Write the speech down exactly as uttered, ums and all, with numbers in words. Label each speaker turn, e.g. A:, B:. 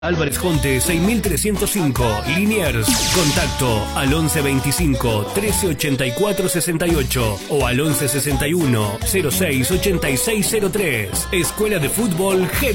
A: Álvarez Jonte seis mil trescientos cinco, Liniers. Contacto al once veinticinco, trece ochenta y cuatro sesenta y ocho o al once sesenta y uno, cero seis ochenta y seis cero tres. Escuela de Fútbol G.